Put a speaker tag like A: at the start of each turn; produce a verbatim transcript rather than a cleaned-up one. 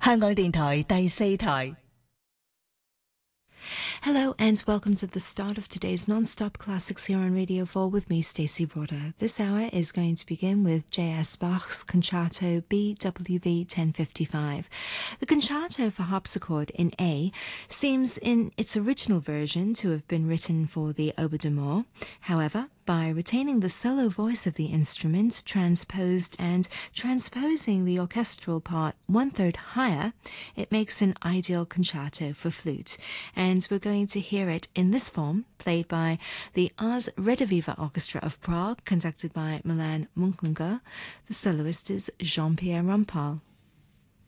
A: 香港電台第四台。
B: Hello and welcome to the start of today's non-stop classics here on Radio four with me, Stacey Broder. This hour is going to begin with J S Bach's Concerto B W V ten fifty-five. The concerto for harpsichord in A seems in its original version to have been written for the oboe d'amore. However, by retaining the solo voice of the instrument, transposed and transposing the orchestral part one-third higher, it makes an ideal concerto for flute. And we're going to hear it in this form, played by the Ars Rediviva Orchestra of Prague, conducted by Milan Munklinger. The soloist is Jean-Pierre Rampal.